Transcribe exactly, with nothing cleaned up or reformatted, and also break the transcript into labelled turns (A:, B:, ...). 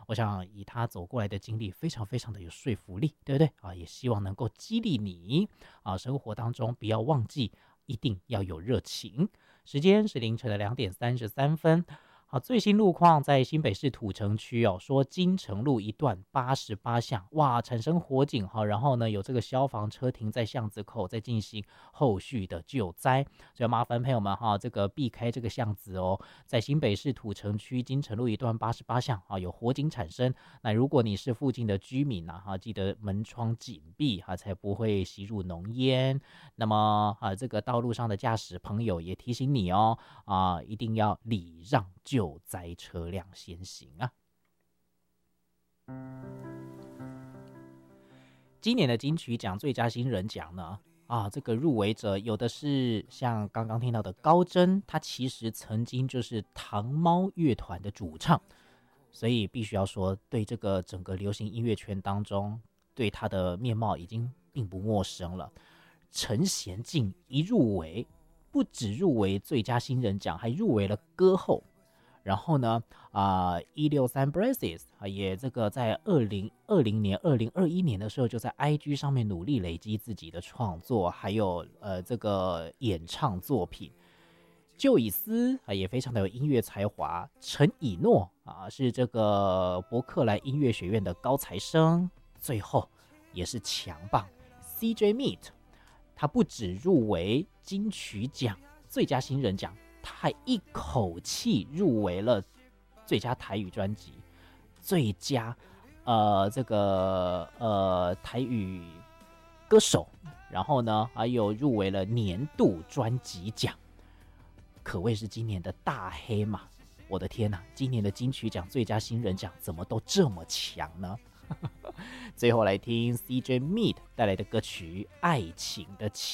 A: 我想以他走过来的经历，非常非常的有说服力，对不对啊？也希望能够激励你啊，生活当中不要忘记，一定要有热情。时间是凌晨的两点三十三分。好，最新路况在新北市土城区哦，说金城路一段八十八巷，哇，产生火警哈，然后呢有这个消防车停在巷子口，在进行后续的救灾，所以麻烦朋友们哈，这个避开这个巷子哦，在新北市土城区金城路一段八十八巷啊，有火警产生，那如果你是附近的居民呐、啊、哈，记得门窗紧闭哈，才不会吸入浓烟。那么啊，这个道路上的驾驶朋友也提醒你哦，啊，一定要礼让救灾车辆先行啊。今年的金曲奖最佳新人奖呢，啊，这个入围者有的是像刚刚听到的高真，他其实曾经就是糖猫乐团的主唱，所以必须要说，对这个整个流行音乐圈当中，对他的面貌已经并不陌生了。陈贤进一入围，不只入围最佳新人奖，还入围了歌后。然后呢，啊、呃，一六三 Braces 啊，也这个在二零二零年、二零二一年的时候，就在 I G 上面努力累积自己的创作，还有呃这个演唱作品。就以斯啊，也非常的有音乐才华。陈以诺啊，是这个伯克莱音乐学院的高材生。最后也是强棒 C J Meet。他不只入围金曲奖最佳新人奖，他还一口气入围了最佳台语专辑、最佳呃这个呃台语歌手，然后呢还有入围了年度专辑奖，可谓是今年的大黑马。我的天哪，今年的金曲奖最佳新人奖怎么都这么强呢？最后来听 C J Meet 带来的歌曲《爱情的